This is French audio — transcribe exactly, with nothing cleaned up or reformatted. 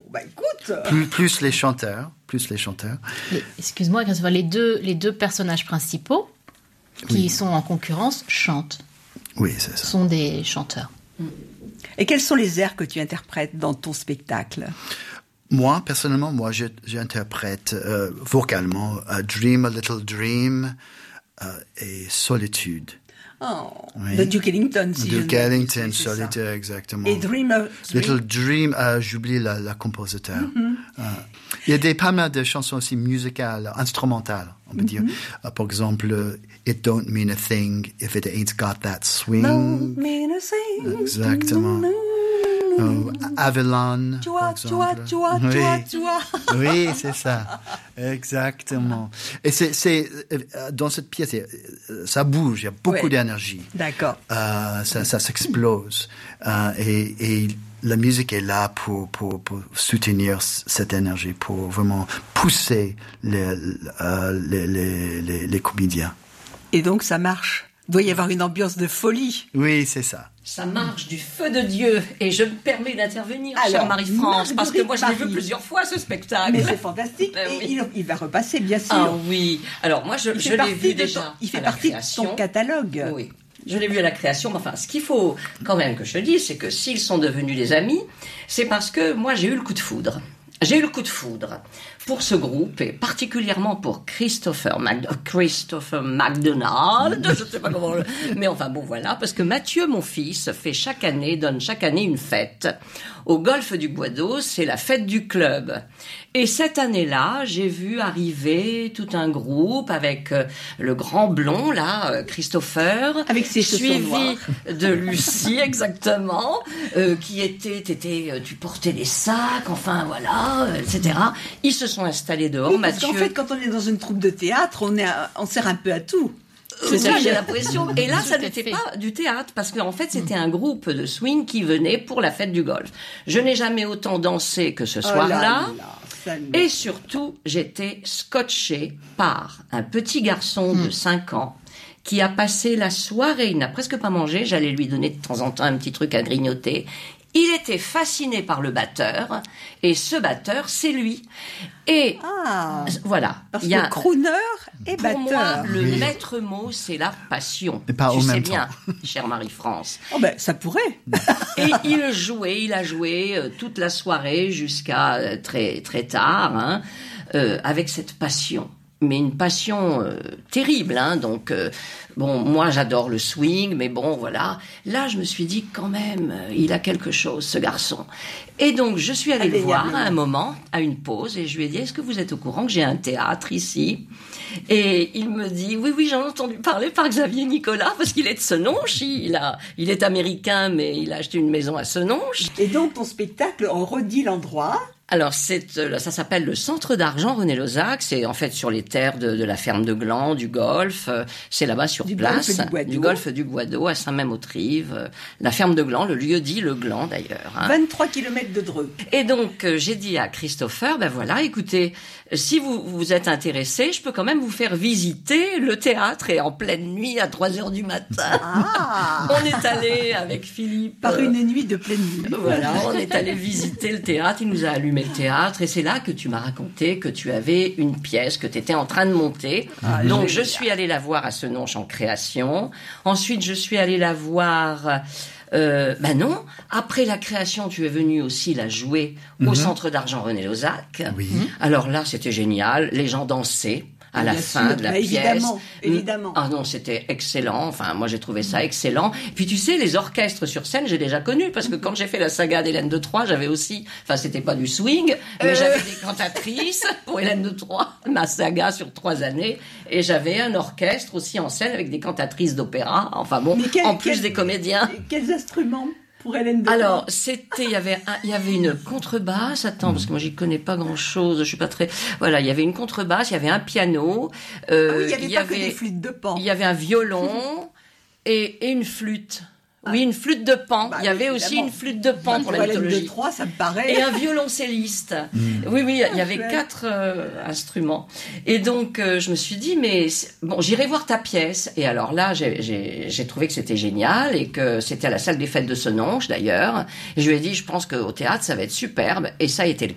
bah écoute. Plus, plus les chanteurs, plus les chanteurs. Et, excuse-moi, Christopher, les deux, les deux personnages principaux qui Oui. sont en concurrence chantent. Oui, c'est ça. Sont des chanteurs. Et quels sont les airs que tu interprètes dans ton spectacle? Moi, personnellement, moi, je- j'interprète euh, vocalement uh, Dream a Little Dream uh, et Solitude. Oh, Oui. de Duke Ellington, si je Duke ne Ellington, m'abuse, c'est ça. Solitude, exactement. Et Dream of Little Dream, euh, j'oublie la, la compositeur. Mm-hmm. Euh, il y a des pas mal de chansons aussi musicales, instrumentales, on peut dire. Mm-hmm. Euh, par exemple, euh, It Don't Mean a Thing If It Ain't Got That Swing. Don't mean a thing. Exactement. Oh, Avalon, Tu par vois, tu vois, exemple. tu vois, tu vois, Oui. tu vois. Oui, c'est ça. Exactement. Et c'est, c'est euh, dans cette pièce, euh, ça bouge, il y a beaucoup Ouais. d'énergie. D'accord. Euh, ça, ça s'explose. Euh, et, et la musique est là pour, pour, pour soutenir c- cette énergie, pour vraiment pousser les, euh, les, les, les, les comédiens. Et donc ça marche. Il doit y avoir une ambiance de folie. Oui, c'est ça. Ça marche du feu de Dieu. Et je me permets d'intervenir, Alors, chère Marie-France, parce que moi, je l'ai vu Marguerite plusieurs fois, ce spectacle. Mais c'est fantastique. Ben Et oui. il, il va repasser, bien sûr. Ah oui. Alors, moi, je, il je fait l'ai partie vu de déjà. ton, il fait à la partie de création. ton catalogue. Oui. Je l'ai vu à la création. Mais enfin, ce qu'il faut quand même que je te dise, c'est que s'ils sont devenus des amis, c'est parce que moi, j'ai eu le coup de foudre. J'ai eu le coup de foudre pour ce groupe et particulièrement pour Christopher, Mac- Christopher McDonald, je ne sais pas comment, le... mais enfin bon voilà, parce que Mathieu, mon fils, fait chaque année, donne chaque année une fête au golfe du Guado, c'est la fête du club. Et cette année-là, j'ai vu arriver tout un groupe avec euh, le grand blond là, euh, Christopher, Avec ses chaussons suivi noirs. de Lucie exactement, euh, qui était, t'étais, euh, tu portais des sacs, enfin voilà, euh, et cetera. Ils se sont installés dehors, Oui, parce Mathieu. qu'en fait, quand on est dans une troupe de théâtre, on, est à- on sert un peu à tout. C'est ça, j'ai l'impression. Et là, Tout ça à n'était fait. pas du théâtre, parce qu'en fait, c'était un groupe de swing qui venait pour la fête du golf. Je n'ai jamais autant dansé que ce Oh là soir-là. là, ça me- Et surtout, j'étais scotchée par un petit garçon de cinq ans qui a passé la soirée, il n'a presque pas mangé, j'allais lui donner de temps en temps un petit truc à grignoter. Il était fasciné par le batteur, et ce batteur, c'est lui. Et Ah, voilà. parce il y a, que crooner et pour batteur. moi, le Oui. maître mot, c'est la passion. Et pas tu en sais même bien, temps. chère Marie-France. Oh ben, ça pourrait. Et il jouait, il a joué euh, toute la soirée jusqu'à euh, très très tard, hein, euh, avec cette passion. Mais une passion euh, terrible, hein. Donc euh, bon, moi j'adore le swing, mais bon voilà. Là, je me suis dit quand même, euh, il a quelque chose, ce garçon. Et donc je suis allée le voir à un moment, à une pause, et je lui ai dit: est-ce que vous êtes au courant que j'ai un théâtre ici? Et il me dit: oui, oui, j'en ai entendu parler par Xavier Nicolas, parce qu'il est de Senonches. Il a, il est américain, mais il a acheté une maison à Senonches. Et donc, ton spectacle, on redit l'endroit. Alors, c'est, euh, ça s'appelle le Centre d'Argent René Lozac. C'est en fait sur les terres de, de la ferme de Gland, du golfe. Euh, C'est là-bas sur Du place, golfe du Guado. golfe du Guado, à Saint-Même-aux-Trives. Euh, La ferme de Gland, le lieu dit le Gland d'ailleurs, hein. vingt-trois kilomètres de Dreux. Et donc, euh, j'ai dit à Christopher, ben voilà, écoutez, euh, si vous vous êtes intéressé, je peux quand même vous faire visiter le théâtre, et en pleine nuit, à trois heures du matin. Ah, On est allé avec Philippe. par euh, une nuit de pleine nuit. Voilà, on est allé visiter le théâtre, il nous a allumé le théâtre, et c'est là que tu m'as raconté que tu avais une pièce que tu étais en train de monter. Ah, Donc génial. je suis allée la voir à Senonches en création. Ensuite, je suis allée la voir... Euh, ben non, après la création, tu es venu aussi la jouer au Centre d'Argent René Lozac. Oui. Alors là, c'était génial, les gens dansaient à la Bien fin sûr, de la bah, pièce. évidemment, évidemment. Ah non, c'était excellent. Enfin, moi, j'ai trouvé ça excellent. Puis tu sais, les orchestres sur scène, j'ai déjà connu, parce que quand j'ai fait la saga d'Hélène de Troyes, j'avais aussi, enfin, c'était pas du swing, mais Euh. j'avais des cantatrices pour Hélène de Troyes, ma saga sur trois années, et j'avais un orchestre aussi en scène avec des cantatrices d'opéra. Enfin bon, Mais quel- en plus quel- des comédiens. Et quels instruments pour Hélène de Alors, c'était, il y avait un, il y avait une contrebasse, attends, parce que moi, j'y connais pas grand chose, je suis pas très, voilà, il y avait une contrebasse, il y avait un piano, euh, Ah oui, il n'y avait pas que des flûtes de pan. il y avait un violon et, et une flûte. Oui, une flûte de pan. Bah il y avait oui, aussi évidemment. une flûte de pan Bah, pour pour la Hélène de mythologie. Troyes, ça me paraît. Et un violoncelliste. Oui, oui, il y avait chouette. quatre euh, instruments. Et donc, euh, je me suis dit, mais c'est- bon, j'irai voir ta pièce. Et alors là, j'ai- j'ai j'ai trouvé que c'était génial, et que c'était à la salle des fêtes de Senonches, d'ailleurs. Et je lui ai dit, je pense qu'au théâtre, ça va être superbe. Et ça a été le